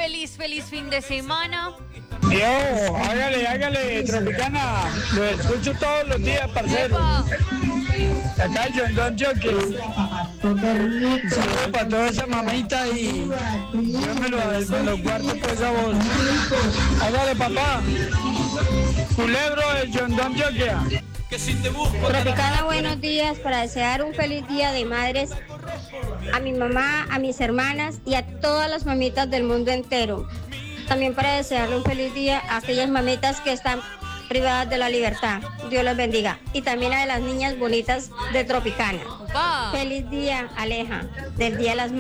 feliz fin de semana. Yo, hágale, Tropicana. Lo escucho todos los días, parcero. Epa. Acá el John Jockey. Un saludo para toda esa mamita y yo me lo guardo por esa voz. Hágale, papá. Culebro el John Jockey. Tropicana, buenos días, para desear un feliz día de madres a mi mamá, a mis hermanas y a todas las mamitas del mundo entero. También para desearle un feliz día a aquellas mamitas que están privadas de la libertad. Dios los bendiga. Y también a las niñas bonitas de Tropicana. Opa. Feliz día, Aleja, del Día de las Madres.